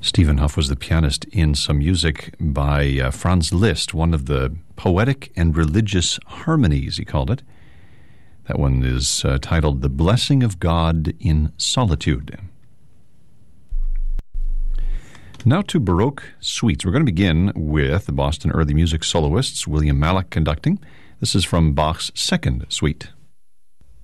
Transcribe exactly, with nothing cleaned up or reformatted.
Stephen Hough was the pianist in some music by uh, Franz Liszt, one of the poetic and religious harmonies, he called it. That one is uh, titled The Blessing of God in Solitude. Now to Baroque suites. We're going to begin with the Boston Early Music soloists, William Mallock conducting. This is from Bach's Second Suite.